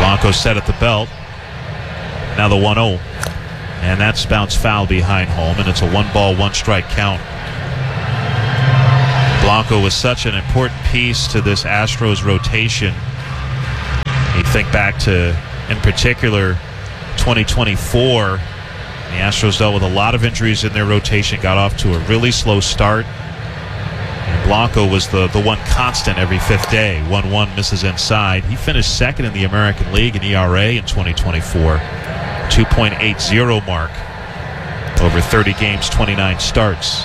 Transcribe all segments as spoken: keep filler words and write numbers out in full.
Blanco set at the belt. Now the one oh. And that's bounced foul behind home, and it's a one ball, one strike count. Blanco was such an important piece to this Astros rotation. You think back to, in particular, twenty twenty-four. The Astros dealt with a lot of injuries in their rotation, got off to a really slow start. And Blanco was the, the one constant every fifth day. one one misses inside. He finished second in the American League in E R A in twenty twenty-four. two point eight oh mark. Over thirty games, twenty-nine starts.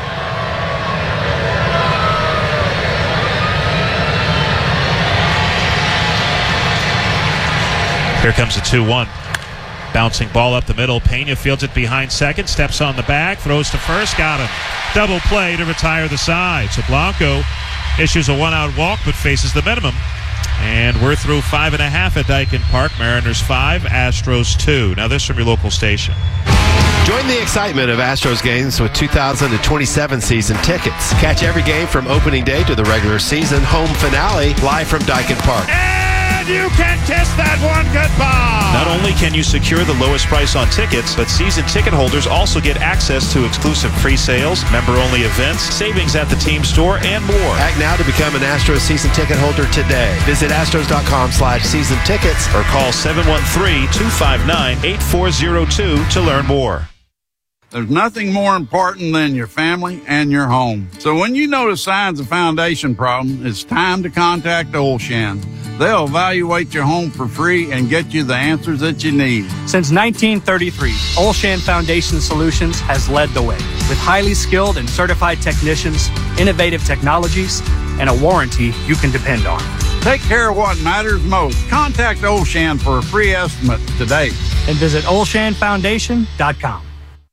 Here comes the two one. Bouncing ball up the middle. Pena fields it behind second. Steps on the bag. Throws to first. Got him. Double play to retire the side. So Blanco issues a one-out walk but faces the minimum. And we're through five and a half at Daikin Park. Mariners five, Astros two. Now this from your local station. Join the excitement of Astros games with two thousand twenty-seven season tickets. Catch every game from opening day to the regular season home finale live from Daikin Park. And you can kiss that one goodbye. Not only can you secure the lowest price on tickets, but season ticket holders also get access to exclusive pre-sales, member-only events, savings at the team store, and more. Act now to become an Astros season ticket holder today. Visit astros.com slash season tickets or call seven one three, two five nine, eight four zero two to learn more. There's nothing more important than your family and your home. So when you notice signs of foundation problem, it's time to contact Olshan. They'll evaluate your home for free and get you the answers that you need. Since nineteen thirty-three, Olshan Foundation Solutions has led the way with highly skilled and certified technicians, innovative technologies, and a warranty you can depend on. Take care of what matters most. Contact Olshan for a free estimate today. And visit olshan foundation dot com.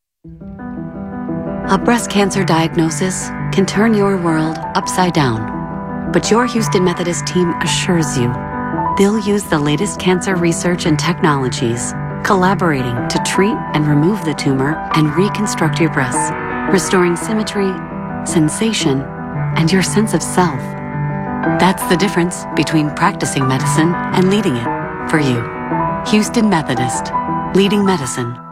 A breast cancer diagnosis can turn your world upside down. But your Houston Methodist team assures you they'll use the latest cancer research and technologies, collaborating to treat and remove the tumor and reconstruct your breasts, restoring symmetry, sensation, and your sense of self. That's the difference between practicing medicine and leading it for you. Houston Methodist, leading medicine